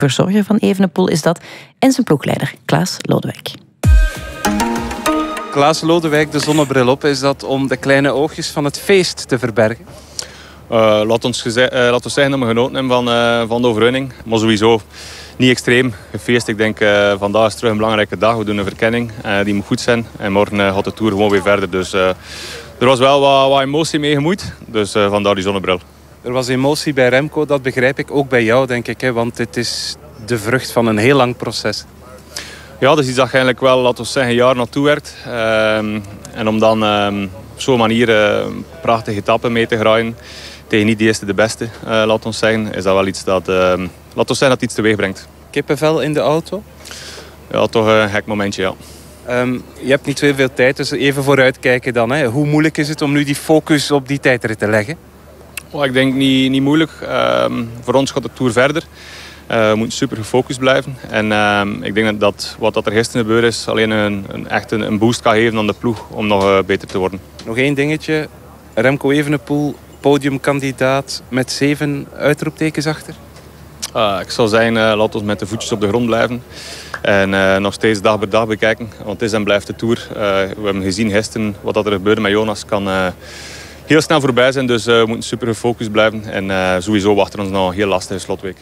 Verzorger van Evenepoel is dat. En zijn ploegleider, Klaas Lodewijk. Klaas Lodewijk, de zonnebril op. Is dat om de kleine oogjes van het feest te verbergen? Laat ons zeggen dat we genoten hebben van de overwinning. Maar sowieso niet extreem gefeest. Ik denk vandaag is terug een belangrijke dag. We doen een verkenning. Die moet goed zijn. En morgen gaat de Tour gewoon weer verder. Dus er was wel wat emotie mee gemoeid. Dus vandaar die zonnebril. Er was emotie bij Remco, dat begrijp ik. Ook bij jou, denk ik. Hè? Want dit is de vrucht van een heel lang proces. Ja, dat is iets dat je eigenlijk wel, laten we zeggen, een jaar naartoe werkt. En om dan op zo'n manier een prachtige etappe mee te graaien tegen niet de eerste de beste, laten we zeggen, is dat wel iets dat, laten we zeggen, dat iets teweeg brengt. Kippenvel in de auto? Ja, toch een gek momentje, ja. Je hebt niet zoveel tijd, dus even vooruitkijken dan. Hè. Hoe moeilijk is het om nu die focus op die tijdrit te leggen? Oh, ik denk niet moeilijk. Voor ons gaat de Tour verder. We moeten super gefocust blijven. En ik denk dat wat er gisteren gebeurd is, alleen echt een boost kan geven aan de ploeg om nog beter te worden. Nog één dingetje. Remco Evenepoel, podiumkandidaat met 7 uitroeptekens achter? Ik zou zeggen, laten we met de voetjes op de grond blijven. En nog steeds dag per dag bekijken. Want het is en blijft de Tour. We hebben gezien gisteren wat er gebeurde met Jonas. Kan heel snel voorbij zijn. Dus we moeten super gefocust blijven. En sowieso wachten ons nog een heel lastige slotweek.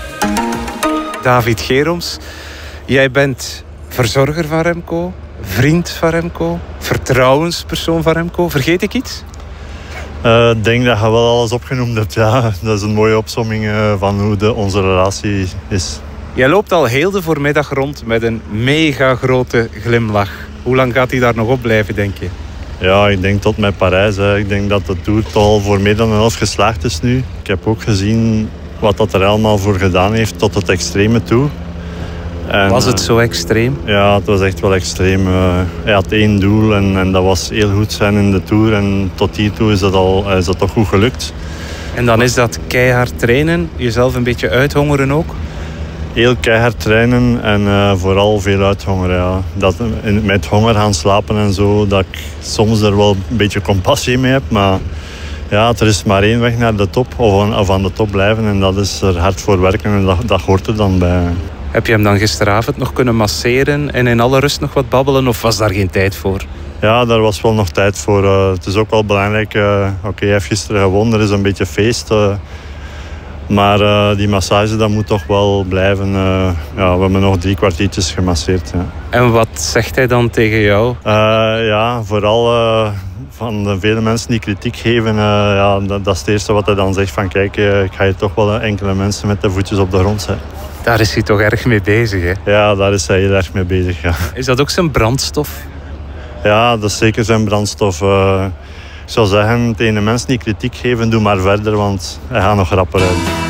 David Geroms, jij bent verzorger van Remco, vriend van Remco, vertrouwenspersoon van Remco. Vergeet ik iets? Ik denk dat je wel alles opgenoemd hebt. Ja, dat is een mooie opsomming van hoe onze relatie is. Jij loopt al heel de voormiddag rond met een mega grote glimlach. Hoe lang gaat hij daar nog op blijven, denk je? Ja, ik denk tot met Parijs. Hè. Ik denk dat de Tour toch al voor meer dan een helft geslaagd is nu. Ik heb ook gezien wat dat er allemaal voor gedaan heeft tot het extreme toe. En, was het zo extreem? Ja, het was echt wel extreem. Hij had 1 doel en dat was heel goed zijn in de Tour. En tot hiertoe is dat toch goed gelukt. En dan is dat keihard trainen, jezelf een beetje uithongeren ook? Heel keihard trainen en vooral veel uithongeren. Ja. Met honger gaan slapen en zo, dat ik soms er wel een beetje compassie mee heb. Maar ja, er is maar 1 weg naar de top, of aan de top blijven. En dat is er hard voor werken en dat hoort er dan bij. Heb je hem dan gisteravond nog kunnen masseren en in alle rust nog wat babbelen? Of was daar geen tijd voor? Ja, daar was wel nog tijd voor. Het is ook wel belangrijk. Oké, hij heeft gisteren gewonnen, er is een beetje feest. Maar die massage, dat moet toch wel blijven. Ja, we hebben nog 3 kwartiertjes gemasseerd. Ja. En wat zegt hij dan tegen jou? Ja, vooral van de vele mensen die kritiek geven. Ja, dat is het eerste wat hij dan zegt. Van kijk, ik ga hier toch wel enkele mensen met de voetjes op de grond zetten. Daar is hij toch erg mee bezig, hè? Ja, daar is hij heel erg mee bezig, ja. Is dat ook zijn brandstof? Ja, dat is zeker zijn brandstof. Ik zou zeggen, tegen de mensen die kritiek geven, doe maar verder, want hij gaat nog rapper uit.